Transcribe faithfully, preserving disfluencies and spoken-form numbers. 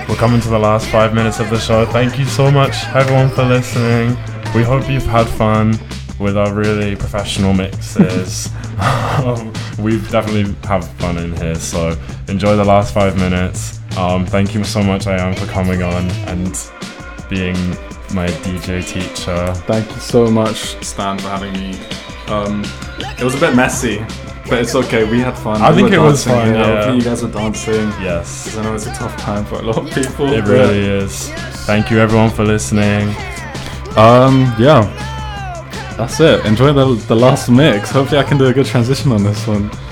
we're coming to the last five minutes of the show. Thank you so much, everyone, for listening. We hope you've had fun with our really professional mixes. We've definitely have fun in here, so enjoy the last five minutes. Um, thank you so much, Ayaan, for coming on and being my D J teacher. Thank you so much, Stan, for having me. Um, it was a bit messy, but it's okay. We had fun. I we think it was fun. Yeah. Yeah. Hopefully you guys are dancing. Yes. Because I know it's a tough time for a lot of people. It really is. Thank you, everyone, for listening. Um, yeah. That's it. Enjoy the the last mix. Hopefully I can do a good transition on this one.